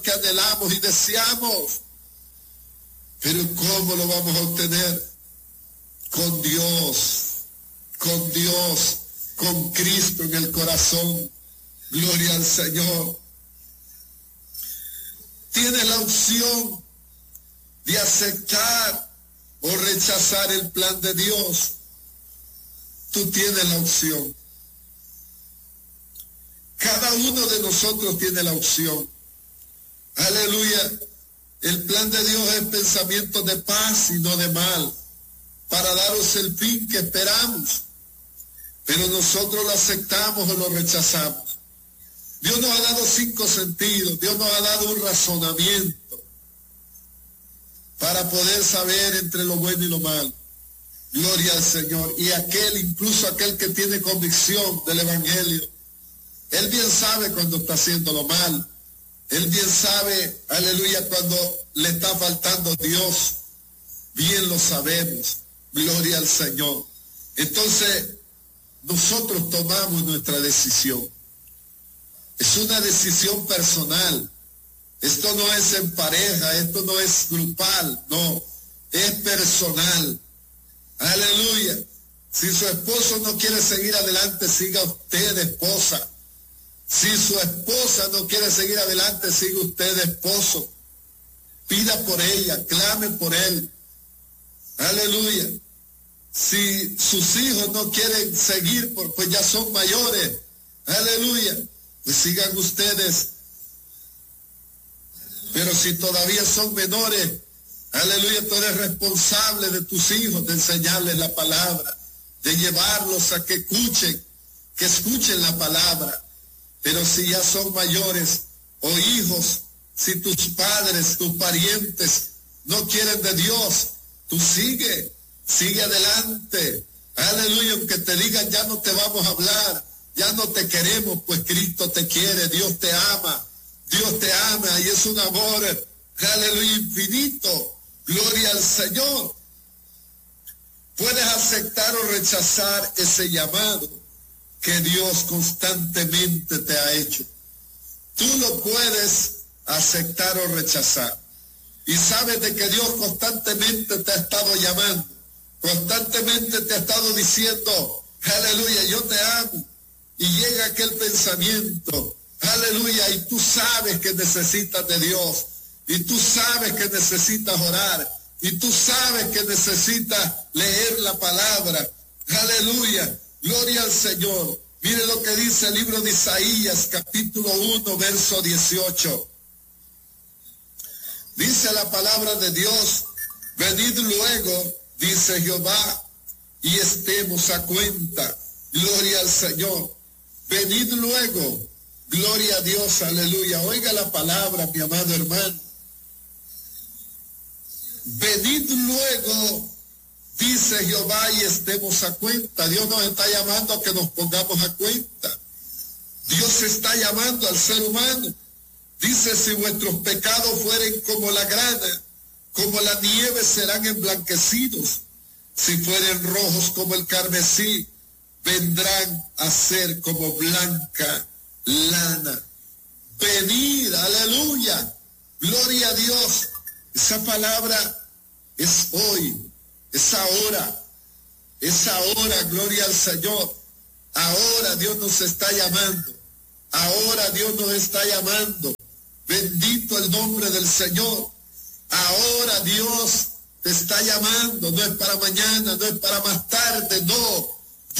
que anhelamos y deseamos. Pero ¿cómo lo vamos a obtener? Con Dios, con Cristo en el corazón. Gloria al Señor. Tienes la opción de aceptar o rechazar el plan de Dios. Tú tienes la opción. Cada uno de nosotros tiene la opción. Aleluya. El plan de Dios es pensamiento de paz y no de mal, para daros el fin que esperamos. Pero nosotros lo aceptamos o lo rechazamos. Dios nos ha dado 5 sentidos. Dios nos ha dado un razonamiento para poder saber entre lo bueno y lo malo. Gloria al Señor. Y incluso aquel que tiene convicción del Evangelio, él bien sabe cuando está haciendo lo mal. Él bien sabe, aleluya, cuando le está faltando Dios. Bien lo sabemos. Gloria al Señor. Entonces, nosotros tomamos nuestra decisión. Es una decisión personal. Esto no es en pareja, esto no es grupal, no, es personal. Aleluya. Si su esposo no quiere seguir adelante, siga usted, esposa. Si su esposa no quiere seguir adelante, siga usted, esposo. Pida por ella, clame por él. Aleluya. Si sus hijos no quieren seguir, pues ya son mayores. Aleluya. Pues sigan ustedes. Pero si todavía son menores, aleluya, tú eres responsable de tus hijos, de enseñarles la palabra, de llevarlos a que escuchen la palabra. Pero si ya son mayores o hijos, si tus padres, tus parientes no quieren de Dios, tú sigue adelante. Aleluya, aunque te digan ya no te vamos a hablar, ya no te queremos, pues Cristo te quiere, Dios te ama y es un amor, aleluya, infinito. Gloria al Señor. Puedes aceptar o rechazar ese llamado que Dios constantemente te ha hecho. Tú lo puedes aceptar o rechazar. Y sabes de que Dios constantemente te ha estado llamando, constantemente te ha estado diciendo, aleluya, yo te amo. Y llega aquel pensamiento, aleluya, y tú sabes que necesitas de Dios, y tú sabes que necesitas orar, y tú sabes que necesitas leer la palabra. Aleluya. Gloria al Señor. Mire lo que dice el libro de Isaías, capítulo 1, verso 18. Dice la palabra de Dios, venid luego, dice Jehová, y estemos a cuenta. Gloria al Señor. Venid luego. Gloria a Dios, aleluya. Oiga la palabra, mi amado hermano. Venid luego, dice Jehová, y estemos a cuenta. Dios nos está llamando a que nos pongamos a cuenta. Dios está llamando al ser humano. Dice, si vuestros pecados fueren como la grana, como la nieve serán emblanquecidos. Si fueren rojos como el carmesí, vendrán a ser como blanca lana. Venid, aleluya. Gloria a Dios. Esa palabra es hoy. Es ahora, gloria al Señor. Ahora Dios nos está llamando. Ahora Dios nos está llamando. Bendito el nombre del Señor. Ahora Dios te está llamando. No es para mañana, no es para más tarde, no.